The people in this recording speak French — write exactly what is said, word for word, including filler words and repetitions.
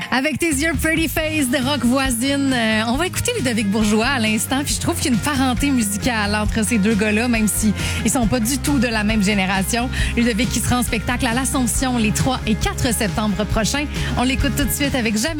Avec tes yeux Pretty Face de Rock Voisine. Euh, on va écouter Ludovic Bourgeois à l'instant. Puis je trouve qu'il y a une parenté musicale entre ces deux gars-là, même si ils sont pas du tout de la même génération. Ludovic qui sera en spectacle à l'Assomption les trois et quatre septembre prochains. On l'écoute tout de suite avec Jamais